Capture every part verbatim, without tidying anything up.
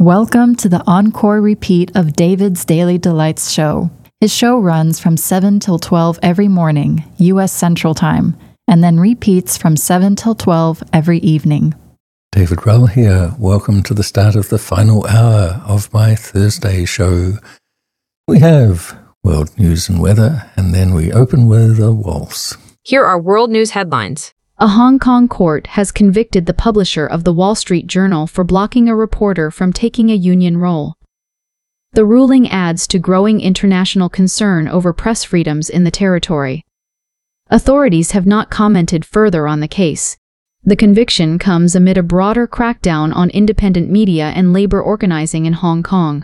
Welcome to the encore repeat of David's Daily Delights show. His show runs from seven till twelve every morning, U S Central Time, and then repeats from seven till twelve every evening. David Rell here. Welcome to the start of the final hour of my Thursday show. We have world news and weather, and then we open with a waltz. Here are world news headlines. A Hong Kong court has convicted the publisher of the Wall Street Journal for blocking a reporter from taking a union role. The ruling adds to growing international concern over press freedoms in the territory. Authorities have not commented further on the case. The conviction comes amid a broader crackdown on independent media and labor organizing in Hong Kong.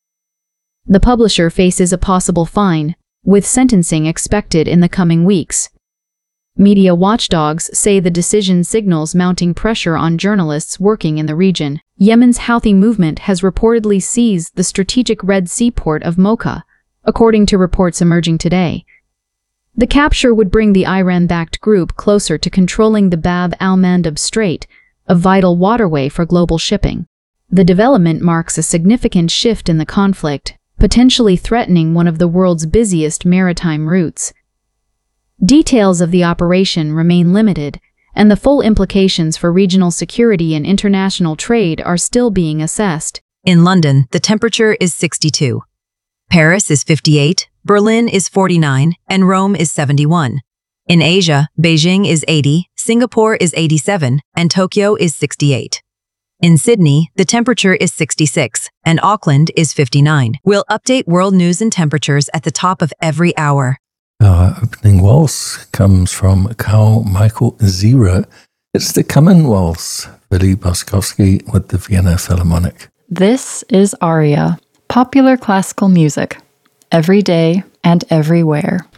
The publisher faces a possible fine, with sentencing expected in the coming weeks. Media watchdogs say the decision signals mounting pressure on journalists working in the region. Yemen's Houthi movement has reportedly seized the strategic Red Sea port of Mocha, according to reports emerging today. The capture would bring the Iran-backed group closer to controlling the Bab al-Mandab Strait, a vital waterway for global shipping. The development marks a significant shift in the conflict, potentially threatening one of the world's busiest maritime routes. Details of the operation remain limited, and the full implications for regional security and international trade are still being assessed. In London, the temperature is sixty-two. Paris is fifty-eight, Berlin is forty-nine, and Rome is seventy-one. In Asia, Beijing is eighty, Singapore is eighty-seven, and Tokyo is sixty-eight. In Sydney, the temperature is sixty-six, and Auckland is fifty-nine. We'll update world news and temperatures at the top of every hour. Our opening waltz comes from Carl Michael Zira. It's the Come In Waltz, Billy Boskovsky with the Vienna Philharmonic. This is Aria, popular classical music, every day and everywhere.